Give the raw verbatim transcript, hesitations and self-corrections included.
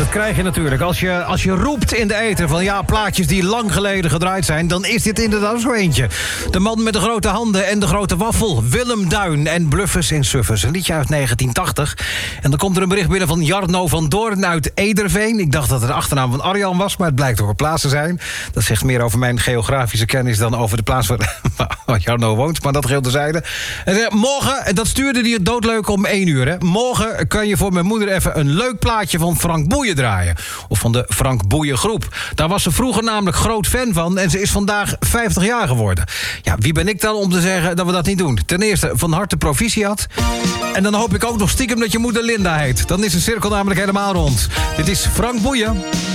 dat krijg je natuurlijk. Als je, als je roept in de ether van ja, plaatjes die lang geleden gedraaid zijn, dan is dit inderdaad zo eentje. De man met de grote handen en de grote waffel. Willem Duin en Bluffers en Suffers. Een liedje uit negentien tachtig. En dan komt er een bericht binnen van Jarno van Doorn uit Ederveen. Ik dacht dat het de achternaam van Arjan was, maar het blijkt ook een plaats te zijn. Dat zegt meer over mijn geografische kennis dan over de plaats waar, waar Jarno woont. Maar dat geldt terzijde. En zei, morgen, en dat stuurde hij het doodleuk om één uur. Hè. Morgen kan je voor mijn moeder even een leuk plaatje van Frank Boeien draaien. Of van de Frank Boeien groep. Daar was ze vroeger namelijk groot fan van. En ze is vandaag vijftig jaar geworden. Ja, wie ben ik dan om te zeggen dat we dat niet doen? Ten eerste, van harte proficiat. En dan hoop ik ook nog stiekem dat je moeder Linda heet. Dan is de cirkel namelijk helemaal rond. Dit is Frank Boeien.